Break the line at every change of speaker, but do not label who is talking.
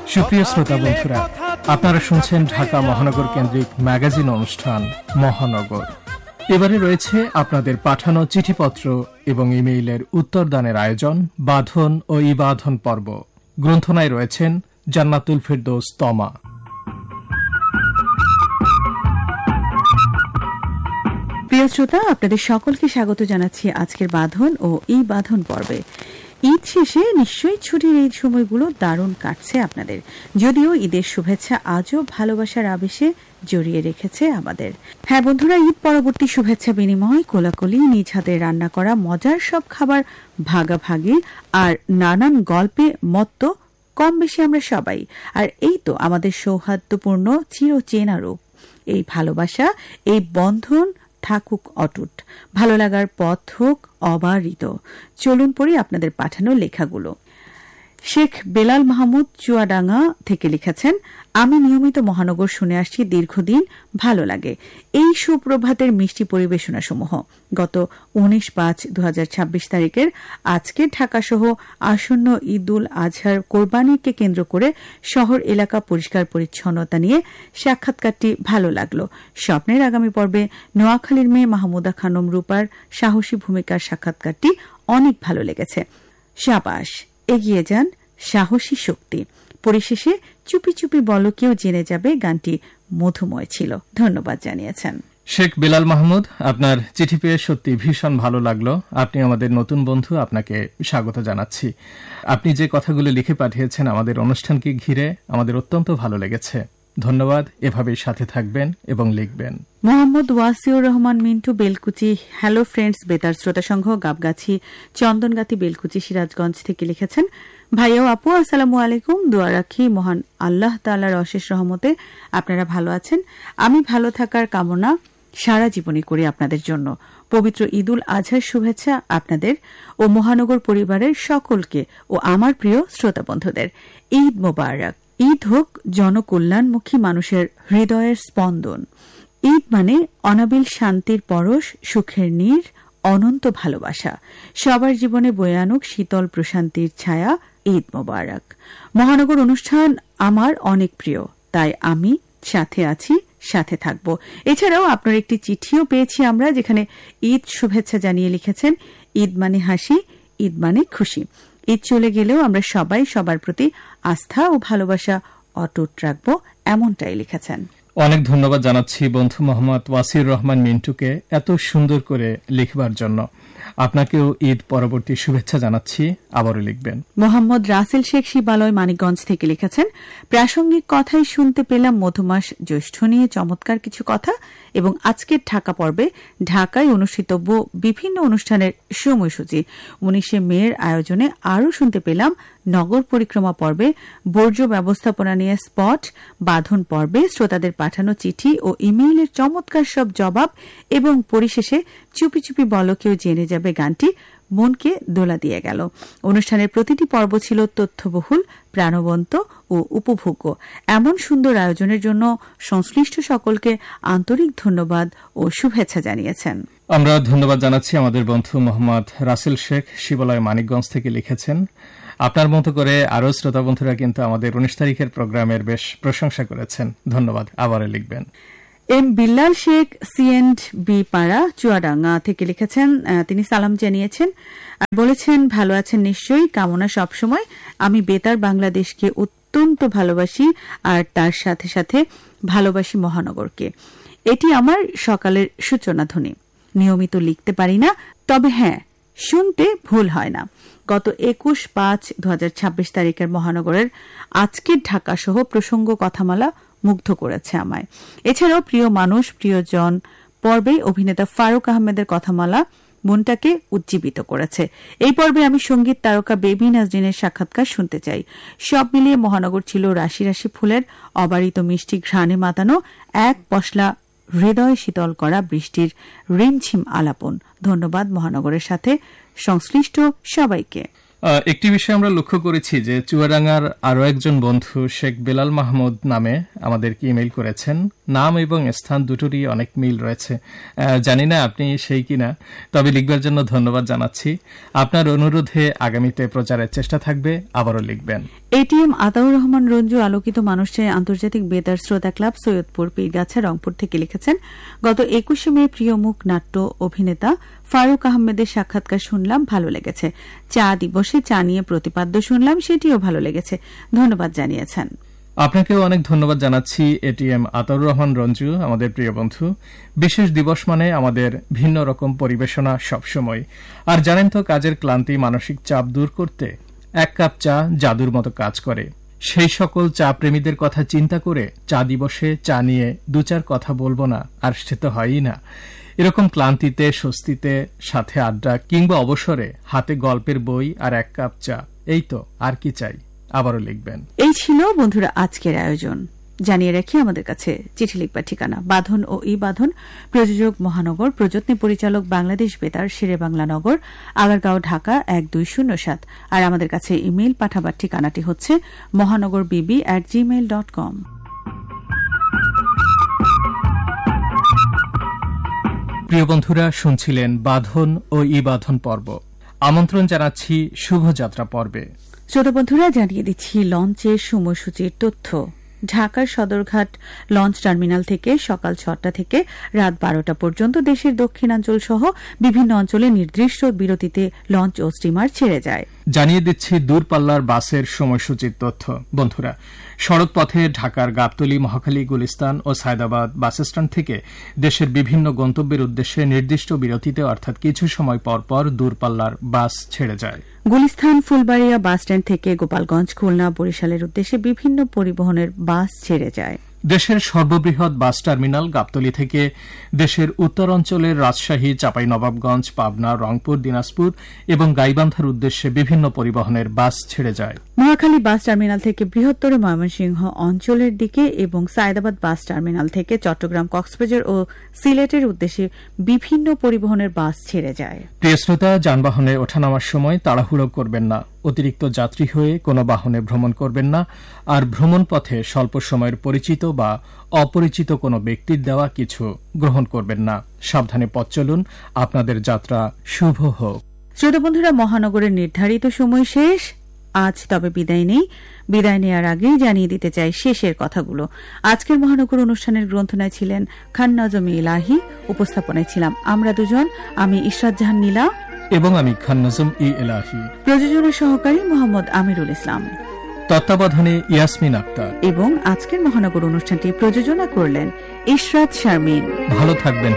সুপ্রিয় শ্রোতা বন্ধুরা, আপনারা শুনছেন ঢাকা মহানগর কেন্দ্রিক ম্যাগাজিন অনুষ্ঠান মহানগর। এবারে রয়েছে আপনাদের পাঠানো চিঠিপত্র এবং ইমেইলের উত্তরদানের আয়োজন বাঁধন ও ইবাধন পর্ব। গ্রন্থনায় রয়েছেন জান্নাতুল ফেরদৌস তমা।
প্রিয় শ্রোতা, আপনাদের সকলকে স্বাগত জানাচ্ছি আজকের বাঁধন ও ইবাধন পর্বে। ঈদ শেষে নিশ্চয়ই ছুটির এই সময়গুলো দারুণ কাটছে আপনাদের, যদিও ঈদের শুভেচ্ছা আজও ভালোবাসার আবেশে জড়িয়ে রেখেছে আমাদের। হ্যাঁ বন্ধুরা, ঈদ পরবর্তী শুভেচ্ছা বিনিময়, কোলাকুলি, নিজ হাতে রান্না করা মজার সব খাবার ভাগাভাগি আর নানান গল্পে মত্ত কম বেশি আমরা সবাই। আর এই তো আমাদের সৌহার্দ্যপূর্ণ চিরচেনা রূপ। এই ভালোবাসা, এই বন্ধন থাকুক অটুট, ভালো লাগার পথ হোক অবারিত। চলুন পড়ি আপনাদের পাঠানো লেখাগুলো। শেখ বেলাল মাহমুদ চুয়াডাঙ্গা থেকে লিখেছেন, আমি নিয়মিত মহানগর শুনে আসছি দীর্ঘদিন, ভালো লাগে এই সুপ্রভাতের মিষ্টি পরিবেশনাসমূহ। গত 19/5/2026 তারিখের আজকে ঢাকাসহ আসন্ন ঈদুল আজহার কোরবানিকে কেন্দ্র করে শহর এলাকা পরিষ্কার পরিচ্ছন্নতা নিয়ে সাক্ষাৎকারটি ভালো লাগলো। স্বপ্নের আগামী পর্বে নোয়াখালীর মেয়ে মাহমুদা খানম রূপার সাহসী ভূমিকার সাক্ষাৎকারটি অনেক ভালো লেগেছে। শাবাশ, এগিয়ে যান সাহসী শক্তি। পরিশেষে চুপি চুপি বলো কেউ জেনে যাবে গানটি মধুময় ছিল। ধন্যবাদ জানিয়েছেন
শেখ বেলাল মাহমুদ। আপনার চিঠি পেয়ে সত্যি ভীষণ ভালো লাগলো। আপনি আমাদের নতুন বন্ধু, আপনাকে স্বাগত জানাচ্ছি। আপনি যে কথাগুলো লিখে পাঠিয়েছেন আমাদের অনুষ্ঠানকে ঘিরে আমাদের অত্যন্ত ভালো লেগেছে। ধন্যবাদ। এভাবেই সাথে থাকবেন এবং লিখবেন।
মোহাম্মদ ওয়াসিউর রহমান মিন্টু, বেলকুচি, হ্যালো ফ্রেন্ডস বেতার শ্রোতা সংঘ, গাবগাছি, চন্দনগাতি, বেলকুচি, সিরাজগঞ্জ থেকে লিখেছেন, ভাইয়া আপু আসসালামু আলাইকুম। দোয়া রাখি মহান আল্লাহ তাআলার অশেষ রহমতে আপনারা ভালো আছেন। আমি ভালো থাকার কামনা সারা জীবনই করি আপনাদের জন্য। পবিত্র ঈদুল আজহার শুভেচ্ছা আপনাদের ও মহানগর পরিবারের সকলকে ও আমার প্রিয় শ্রোতা বন্ধুদের। ঈদ মোবারক। ঈদ হোক জনকল্যাণমুখী মানুষের হৃদয়ের স্পন্দন। ঈদ মানে অনাবিল শান্তির পরশ, সুখের নীড়, অনন্ত ভালোবাসা। সবার জীবনে বয়ে আনুক শীতল প্রশান্তির ছায়া। ঈদ মোবারক। মহানগর অনুষ্ঠান আমার অনেক প্রিয়, তাই আমি সাথে আছি, সাথে থাকব। এছাড়াও আপনার একটি চিঠিও পেয়েছি আমরা, যেখানে ঈদ শুভেচ্ছা জানিয়ে লিখেছেন, ঈদ মানে হাসি, ঈদ মানে খুশি। ঈদ চলে গেলেও আমরা সবাই সবার প্রতি আস্থা ও ভালোবাসা অটুট রাখব, এমনটাই লিখেছেন।
অনেক ধন্যবাদ জানাচ্ছি বন্ধু মোহাম্মদ ওয়াসিউর রহমান মিন্টুকে এত সুন্দর করে লিখবার জন্য। আপনাকেও ঈদ পরবর্তী শুভেচ্ছা জানাচ্ছি। আবারও লিখবেন।
মোহাম্মদ রাসেল শেখ শিবালয় মানিকগঞ্জ থেকে লিখেছেন, প্রাসঙ্গিক কথাই শুনতে পেলাম মধুমাস জ্যৈষ্ঠ নিয়ে চমৎকার কিছু কথা এবং আজকের ঢাকা পর্বে ঢাকায় অনুষ্ঠিতব্য বিভিন্ন অনুষ্ঠানের সময়সূচি। 19 মের আয়োজনে আরও শুনতে পেলাম নগর পরিক্রমা পর্বে বর্জ্য ব্যবস্থাপনা নিয়ে স্পট, বাঁধন পর্বে শ্রোতাদের পাঠানো চিঠি ও ইমেইলের চমৎকার সব জবাব এবং পরিশেষে চুপি চুপি বলো কেউ জেনে যাবে গানটি মনকে দোলা দিয়ে গেল। অনুষ্ঠানের প্রতিটি পর্ব ছিল তথ্যবহুল, প্রাণবন্ত ও উপভোগ্য। এমন সুন্দর আয়োজনের জন্য সংশ্লিষ্ট সকলকে আন্তরিক ধন্যবাদ ও শুভেচ্ছা জানিয়েছেন।
আমরা ধন্যবাদ জানাচ্ছি আমাদের বন্ধু মোহাম্মদ রাসেল শেখ শিবালয় মানিকগঞ্জ থেকে লিখেছেন। আপনার মতো করে আরও শ্রোতা বন্ধুরা কিন্তু আমাদের 19 তারিখের প্রোগ্রামের বেশ প্রশংসা করেছেন। ধন্যবাদ। আবারও লিখবেন।
এম বিল্লাল শেখ CNB পাড়া চুয়াডাঙ্গা থেকে লিখেছেন, তিনি সালাম জানিয়েছেন আর বলেছেন, ভালো আছেন নিশ্চয়ই, কামনা সবসময়। আমি বেতার বাংলাদেশকে অত্যন্ত ভালোবাসি আর তার সাথে সাথে ভালোবাসি মহানগরকে। এটি আমার সকালের সূচনা ধ্বনি। নিয়মিত লিখতে পারি না, তবে হ্যাঁ, শুনতে ভুল হয় না। গত 21/5/2026 তারিখের মহানগরের আজকের ঢাকা সহ প্রসঙ্গ কথামালা মুগ্ধ করেছে আমায়। এছাড়াও প্রিয় মানুষ প্রিয়জন পর্বে অভিনেতা ফারুক আহমেদের কথামালা মনটাকে উজ্জীবিত করেছে। এই পর্বে আমি সঙ্গীত তারকা বেবি নাজরিনের সাক্ষাৎকার শুনতে চাই। সব মিলিয়ে মহানগর ছিল রাশি রাশি ফুলের অবারিত মিষ্টি ঘ্রাণে মাতানো, এক পশলা হৃদয় শীতল করা বৃষ্টির রিমঝিম আলাপন। ধন্যবাদ মহানগরের সাথে সংশ্লিষ্ট সবাইকে।
একটি বিষয় আমরা লক্ষ্য করেছি যে চুয়াডাঙ্গার আরও একজন বন্ধু শেখ বেলাল মাহমুদ নামে আমাদেরকে ইমেইল করেছেন। নাম এবং স্থান দুটোরই অনেক মিল রয়েছে। জানি না আপনি সেই কিনা, তবে লিখবার জন্য ধন্যবাদ জানাচ্ছি। আপনার অনুরোধে আগামীতে প্রচারের চেষ্টা থাকবে, আবারও লিখবেন।
এটিএম আতাউর রহমান রঞ্জু আলোকিত মানুষ চাই আন্তর্জাতিক বেতার শ্রোতা ক্লাব সৈয়দপুর পীরগাছা রংপুর থেকে লিখেছেন, গত 21শে মে প্রিয় মুখ নাট্য অভিনেতা ফারুক আহমেদের সাক্ষাৎকার শুনলাম, ভালো লেগেছে। চা দিবসে চা নিয়ে প্রতিপাদ্য শুনলাম, সেটিও ভালো লেগেছে। ধন্যবাদ জানিয়েছেন।
আপনাকেও অনেক ধন্যবাদ জানাচ্ছি এটিএম আতাউর রহমান রঞ্জু, আমাদের প্রিয় বন্ধু। বিশেষ দিবস মানে আমাদের ভিন্ন রকম পরিবেশনা সবসময়। আর জানেন তো, কাজের ক্লান্তি মানসিক চাপ দূর করতে এক কাপ চা জাদুর মতো কাজ করে। সেই সকল চা প্রেমীদের কথা চিন্তা করে চা দিবসে চা নিয়ে দু চার কথা বলবো না, আর সে তো হয়ই না। এরকম ক্লান্তিতে, স্বস্তিতে, সাথে আড্ডা কিংবা অবসরে হাতে গল্পের বই আর এক কাপ চা, এই তো, আর কি চাই। আবারও লিখবেন।
এই ছিল বন্ধুরা আজকের আয়োজন। জানিয়ে রাখি আমাদের কাছে চিঠি লিখবার ঠিকানা বাঁধন ও ই বাঁধন, প্রযোজক মহানগর, প্রযত্নে পরিচালক বাংলাদেশ বেতার, শেরে বাংলা নগর, আগারগাঁও, ঢাকা ১২০৭। আর আমাদের কাছে ইমেইল পাঠাবার ঠিকানাটি হচ্ছে mohanogorbb@gmail.com।
প্রিয় বন্ধুরা, শুনছিলেন বাঁধন ও ই বাঁধন পর্ব। আমন্ত্রণ জানাচ্ছি শুভযাত্রা পর্বে।
শ্রোতা বন্ধুরা, জানিয়ে দিচ্ছি লঞ্চের সময়সূচির তথ্য। ঢাকার সদরঘাট লঞ্চ টার্মিনাল থেকে সকাল ৬টা থেকে রাত ১২টা পর্যন্ত দেশের দক্ষিণাঞ্চল সহ বিভিন্ন অঞ্চলে নির্দিষ্ট বিরতিতে লঞ্চ ও স্টিমার ছেড়ে যায়।
জানিয়ে দিচ্ছি দূরপাল্লার বাসের সময়সূচির তথ্য। বন্ধুরা, সড়ক পথে ঢাকার গাবতলী, মহাখালী, গুলিস্তান ও সায়দাবাদ বাসস্ট্যান্ড থেকে দেশের বিভিন্ন গন্তব্যের উদ্দেশ্যে নির্দিষ্ট বিরতিতে অর্থাৎ কিছু সময় পর পর দূরপাল্লার বাস ছেড়ে যায়।
গুলিস্তান, ফুলবাড়িয়া বাসস্ট্যান্ড থেকে গোপালগঞ্জ, খুলনা, বরিশালের উদ্দেশ্যে বিভিন্ন পরিবহনের বাস ছেড়ে যায়।
দেশের সর্ববৃহৎ বাস টার্মিনাল গাবতলী থেকে দেশের উত্তর অঞ্চলের রাজশাহী, চাঁপাইনবাবগঞ্জ, পাবনা, রংপুর, দিনাজপুর এবং গাইবান্ধার উদ্দেশ্যে বিভিন্ন পরিবহনের বাস ছেড়ে যায়।
মহাখালী বাস টার্মিনাল থেকে বৃহত্তর ময়মনসিংহ অঞ্চলের দিকে এবং সায়দাবাদ বাস টার্মিনাল থেকে চট্টগ্রাম, কক্সবাজার ও সিলেটের উদ্দেশ্যে বিভিন্ন পরিবহনের বাস ছেড়ে যায়।
প্রিয় শ্রোতা, যানবাহনে ওঠানামার সময় তাড়াহুড়ো করবেন না, অতিরিক্ত যাত্রী হয়ে কোনো বাহনে ভ্রমণ করবেন না, আর ভ্রমণ পথে স্বল্প সময়ের পরিচিত বা অপরিচিত কোনো ব্যক্তির দেওয়া কিছু গ্রহণ করবেন না। সাবধানে পথ চলুন। আপনাদের যাত্রা শুভ হোক।
শ্রোতা বন্ধুরা, মহানগরের নির্ধারিত সময় শেষ। আজ তবে বিদায় নেই। বিদায় নেওয়ার আগেই জানিয়ে দিতে চাই শেষের কথাগুলো। আজকের মহানগর অনুষ্ঠানের গ্রন্থনায় ছিলেন খান নজম ইলাহি, উপস্থাপনায় ছিলাম আমরা দুজন, আমি ইশরাত জাহান নীলা
এবং আমি খান নজম ই এলাহি।
প্রযোজনা সহকারী মোহাম্মদ আমিরুল ইসলাম,
তত্ত্বাবধানে ইয়াসমিন আক্তার।
এবং আজকের মহানগর অনুষ্ঠানটি প্রযোজনা করলেন ইশরাত শারমিন।
ভালো থাকবেন